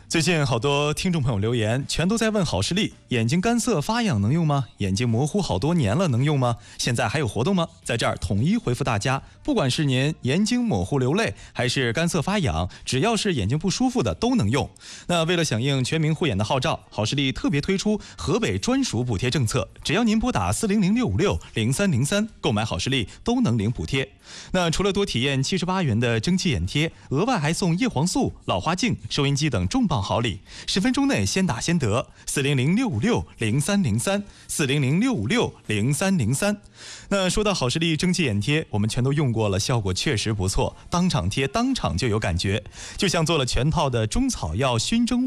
最近好多听众朋友留言，全都在问好视力眼睛干涩发痒能用吗？眼睛模糊好多年了能用吗？现在还有活动吗？在这儿统一回复大家，不管是您眼睛模糊流泪，还是干涩发痒，只要是眼睛不舒服的都能用。那为了响应全民护眼的号召，好视力特别推出河北专属补贴政策，只要您拨打400-656-0303购买好视力都能领补贴。那除了多体验78元的蒸汽眼贴，额外还送叶黄素、老花镜、收音机等重磅好礼，10分钟内先打先得。400-656-0303，400-656-0303。那说到好视力蒸汽眼贴，我们全都用过了，效果确实不错，当场贴当场就有感觉，就像做了全套的中草药熏蒸